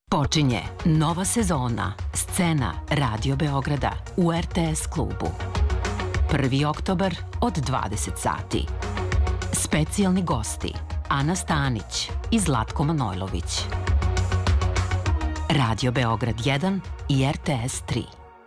Počinje nova sezona Scena Radio Beograda u RTS klubu. 1. oktobar od 20 sati. Specijalni gosti Ana Stanić i Zlatko Manojlović. Radio Beograd 1 i RTS 3.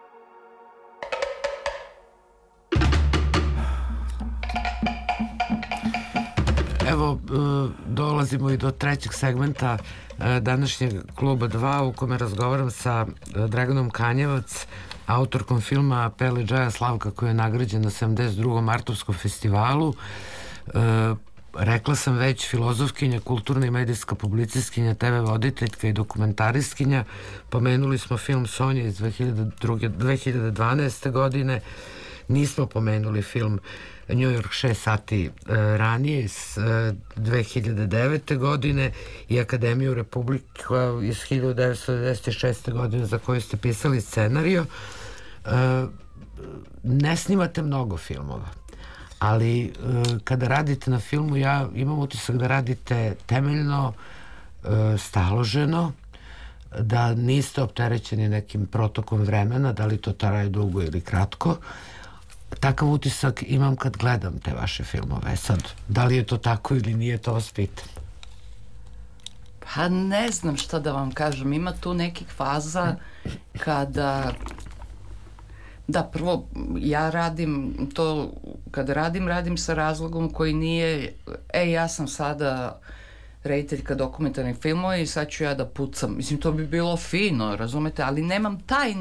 Evo, dolazimo i do trećeg segmenta današnjeg Kluba 2 u kome razgovaram sa Draganom Kanjevac, autorkom filma Pele Džaja Slavka koji je nagrađen na 72. Martovskom festivalu. Rekla sam već, filozofkinja, kulturna i medijska publicistkinja, TV voditeljka i dokumentaristkinja. Pomenuli smo film Sonja iz 2012. godine. Nismo pomenuli film New York 6 sati ranije iz 2009. godine i Akademiju Republika iz 1996. godine za koju ste pisali scenario. Ne snimate mnogo filmova, ali kada radite na filmu ja imam utisak da radite temeljno, staloženo, da niste opterećeni nekim protokom vremena, da li to traje dugo ili kratko. Takav utisak imam kad gledam te vaše filmove. Sad, da li je to tako ili nije, to vas pitam. Pa ne znam šta da vam kažem. Ima tu nekih faza kada... Da, prvo, ja radim to, kada radim sa razlogom koji nije, ja sam sada rediteljka dokumentarnih filmova i sad ću ja da pucam. Mislim, to bi bilo fino, razumete, ali nemam taj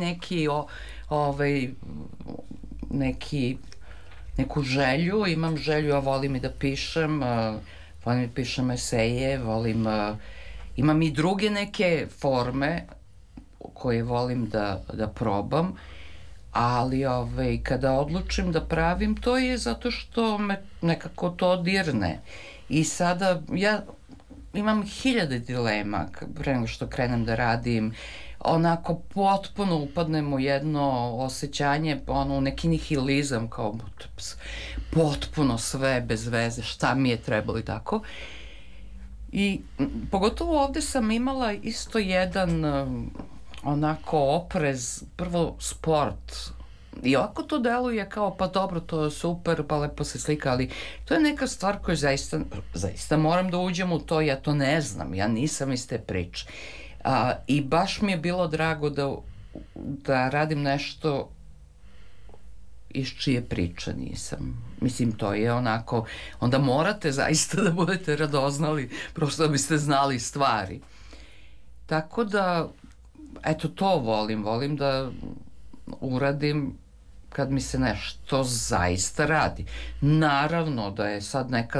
neku želju, imam želju, ja volim i da pišem, volim da pišem eseje, imam i druge neke forme koje volim da probam, ali kada odlučim da pravim, to je zato što me nekako to dirne. I sada ja imam hiljade dilema pre nego što krenem da radim, onako potpuno upadnem u jedno osjećanje, u neki nihilizam, kao potpuno sve bez veze, šta mi je trebalo i tako. I pogotovo ovde sam imala isto jedan onako oprez, prvo sport, i ovako to deluje kao pa dobro, to je super, pa lepo se slika, ali to je neka stvar koju zaista moram da uđem u to, ja to ne znam, ja nisam iz te priče. I baš mi je bilo drago da radim nešto iz čije priče nisam. Mislim, to je onako, onda morate zaista da budete radoznali, prosto da biste znali stvari. Tako da, eto, to volim da uradim kad mi se nešto zaista radi. Naravno da je sad neka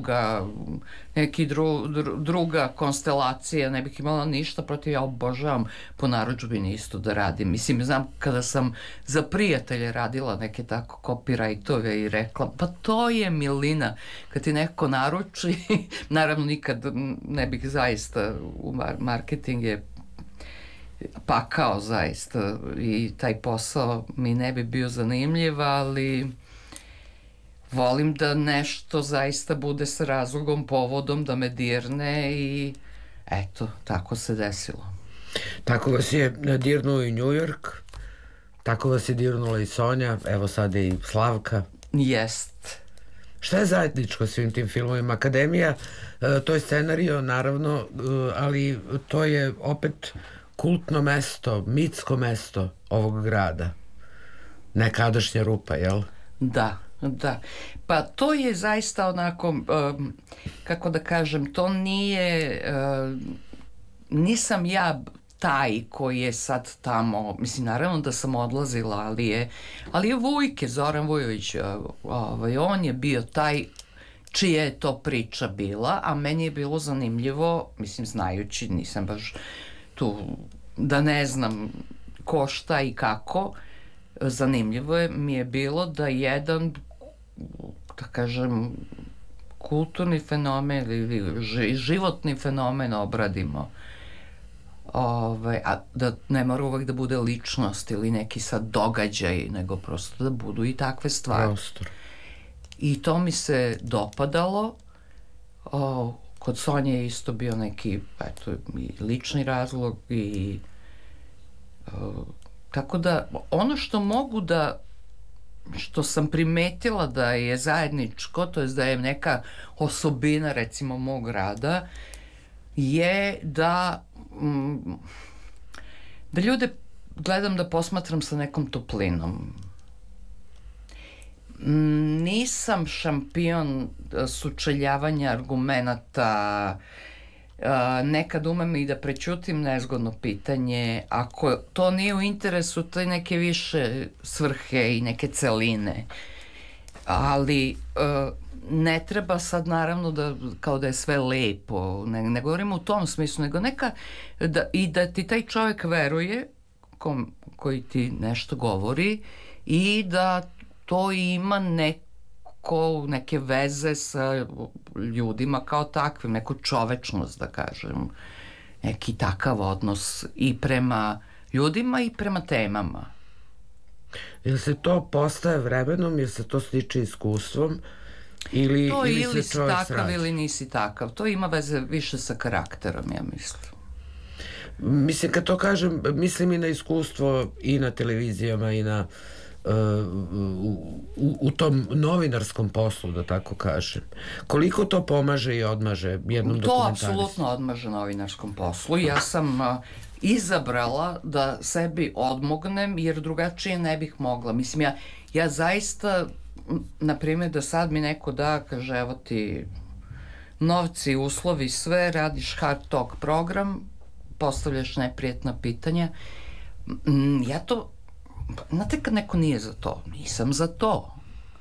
druga konstelacija, ne bih imala ništa protiv, ja obožavam po narudžbini isto da radim. Mislim, znam kada sam za prijatelje radila neke tako copyrightove i rekla, pa to je milina, kad ti neko naruči, naravno nikad ne bih zaista, marketing je pakao zaista i taj posao mi ne bi bio zanimljiv, ali volim da nešto zaista bude sa razlogom, povodom, da me dirne i eto, tako se desilo. Tako vas je dirnuo i New York, tako vas je dirnula i Sonja, evo sad i Slavka. Jest. Šta je zajedničko svim tim filmovima? Akademija, to je scenario, naravno, ali to je opet kultno mesto, mitsko mesto ovog grada. Nekadašnja rupa, jel? Da. Pa to je zaista onako, kako da kažem, to nije, nisam ja taj koji je sad tamo, mislim, naravno da sam odlazila, ali je Vujke, Zoran Vujović, on je bio taj čija je to priča bila, a meni je bilo zanimljivo, mislim, znajući, nisam baš tu, da ne znam ko, šta i kako, zanimljivo mi je bilo da jedan, da kažem, kulturni fenomen ili životni fenomen obradimo. A da ne mora uvek da bude ličnost ili neki sad događaj, nego prosto da budu i takve stvari. Prostor. I to mi se dopadalo. kod Sonje je isto bio neki, eto, i lični razlog i tako da ono što mogu da, što sam primetila da je zajedničko, to je da je neka osobina recimo mog rada, je da ljude gledam da posmatram sa nekom toplinom. Nisam šampion sučeljavanja argumenata, nekad umem i da prećutim nezgodno pitanje, ako to nije u interesu te neke više svrhe i neke celine, ali ne treba sad naravno da kao da je sve lepo, ne govorimo u tom smislu, nego neka i da ti taj čovjek veruje koji ti nešto govori i da to ima neke veze sa ljudima kao takvim, neku čovečnost, da kažem, neki takav odnos i prema ljudima i prema temama. Jel se to postaje vremenom, jel se to stiče iskustvom ili se čovjek takav srađa? ili nisi takav. To ima veze više sa karakterom, ja mislim. Mislim, kad to kažem, mislim i na iskustvo i na televizijama i na u tom novinarskom poslu, da tako kažem. Koliko to pomaže i odmaže jednom dokumentaristu? To apsolutno odmaže novinarskom poslu. Ja sam izabrala da sebi odmognem, jer drugačije ne bih mogla. Mislim, ja zaista, na primjer, da sad mi neko da, kaže, evo ti novci, uslovi, sve, radiš hard talk program, postavljaš neprijetna pitanja. Ja to, znate kad neko nije za to, nisam za to.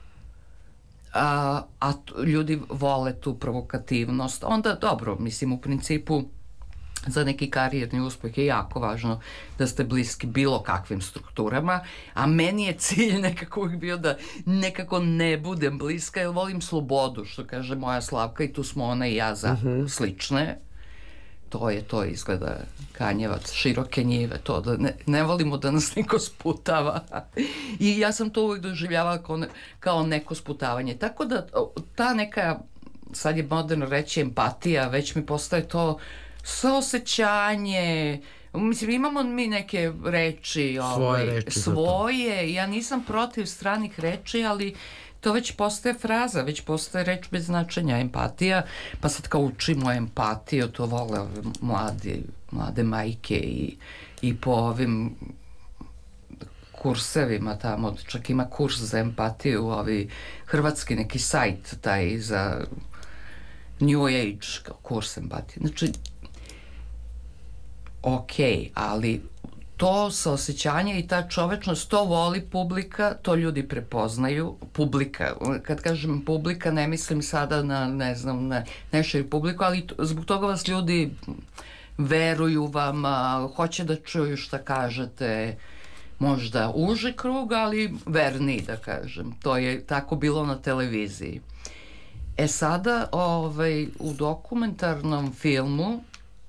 A ljudi vole tu provokativnost, onda dobro, mislim, u principu za neki karijerni uspeh je jako važno da ste bliski bilo kakvim strukturama, a meni je cilj nekako uvijek bio da nekako ne budem bliska, jer volim slobodu, što kaže moja Slavka, i tu smo ona i ja slične. To izgleda Kanjevac, široke njive, to da ne volimo da nas niko sputava. I ja sam to uvijek doživljavala kao neko sputavanje. Tako da ta neka, sad je moderno reći empatija, već mi postaje to saosećanje. Mislim, imamo mi neke reči, svoje. Ja nisam protiv stranih reči, ali to već postaje fraza, već postaje reč bez značenja, empatija, pa sad kao učimo empatiju, to vole mlade majke i po ovim kursevima tamo, čak ima kurs za empatiju, hrvatski neki sajt taj za New Age, kurs empatije. Znači, ali to saosećanje i ta čovečnost, to voli publika, to ljudi prepoznaju. Publika, kad kažem publika, ne mislim sada na, ne znam, na neširu publiku, ali zbog toga vas ljudi veruju vam, hoće da čuju šta kažete, možda uži krug, ali verni, da kažem. To je tako bilo na televiziji. Sada, u dokumentarnom filmu,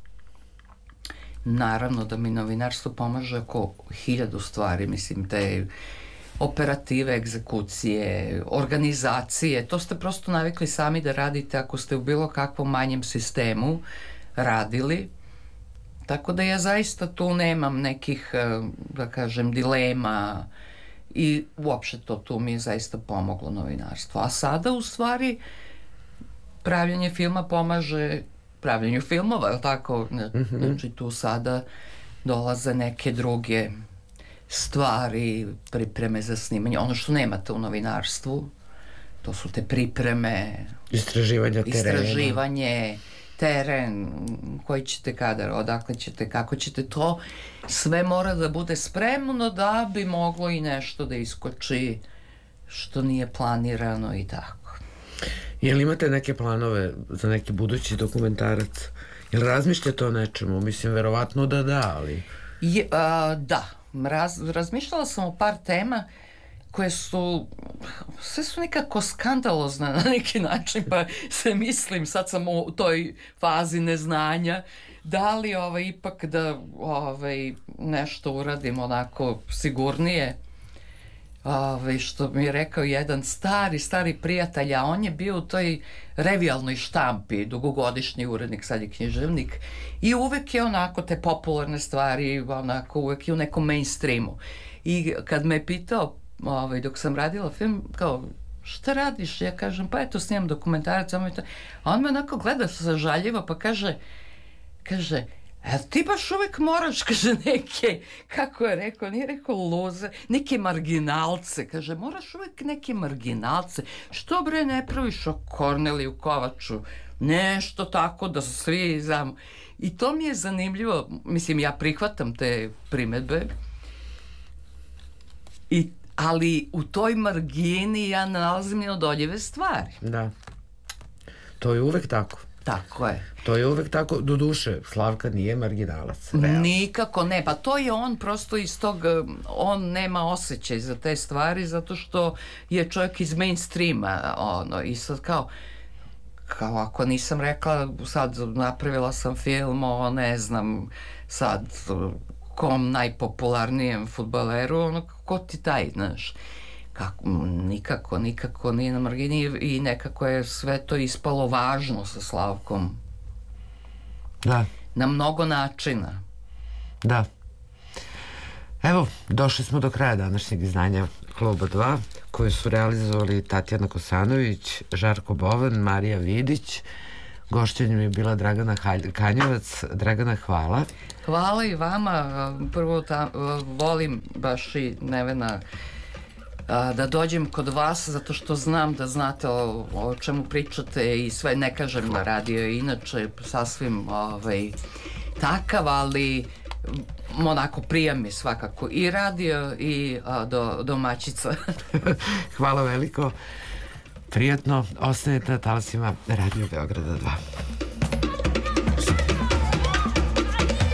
naravno da mi novinarstvo pomaže oko 1000 stvari, mislim, te operative, egzekucije, organizacije, to ste prosto navikli sami da radite ako ste u bilo kakvom manjem sistemu radili, tako da ja zaista tu nemam nekih, da kažem, dilema i uopšte to tu mi je zaista pomoglo novinarstvo. A sada, u stvari, pravljanje filma pomaže pravljenju filmova, je li tako? Znači, tu sada dolaze neke druge stvari, pripreme za snimanje. Ono što nemate u novinarstvu, to su te pripreme, istraživanje, teren, koji ćete kadar, odakle ćete, kako ćete, to sve mora da bude spremno da bi moglo i nešto da iskoči što nije planirano i tako. Jel imate neke planove za neki budući dokumentarac? Jel razmišljate o nečemu? Mislim, verovatno da, ali... Da, razmišljala sam o par tema koje su, sve su nekako skandalozne na neki način, pa se mislim, sad sam u toj fazi neznanja, da li ipak da nešto uradim onako sigurnije. što mi je rekao jedan stari prijatelj, a on je bio u toj revijalnoj štampi, dugogodišnji urednik, sad je književnik, i uvek je onako te popularne stvari, onako uvek je u nekom mainstreamu. I kad me je pitao, dok sam radila film, kao, šta radiš? Ja kažem, pa eto, snimam dokumentarac, a on me onako gleda sažaljivo, pa kaže, ti baš uvek moraš, kaže, neke, kako je rekao, nije rekao loze, neke marginalce, kaže, moraš uvek neke marginalce, što bre ne praviš o Korneliju Kovaču, nešto tako da su svi znamo. I to mi je zanimljivo, mislim, ja prihvatam te primedbe, ali u toj margini ja nalazim neodoljive stvari. Da, to je uvek tako. Tako je. To je uvek tako, do duše, Slavka nije marginalac. Realno. Nikako ne, pa to je on prosto iz tog, on nema osjećaj za te stvari zato što je čovjek iz mainstreama, i sad kao ako nisam rekla, sad napravila sam film o, ne znam, sad kom najpopularnijem fudbaleru, ko ti taj, znaš. Nikako nije na margini i nekako je sve to ispalo važno sa Slavkom. Da. Na mnogo načina. Da. Evo, došli smo do kraja današnjeg izdanja Kluba 2, koje su realizovali Tatjana Kosanović, Žarko Bovan, Marija Vidić. Gošćenjem je bila Dragana Kanjevac. Dragana, hvala. Hvala i vama. Prvo volim baš i Nevena da dođem kod vas, zato što znam da znate o čemu pričate i sve, ne kažem na radio, inače sasvim takav, ali onako prijam mi svakako i radio i domaćica. Hvala veliko. Prijatno, ostanete na talasima Radio Beograda 2.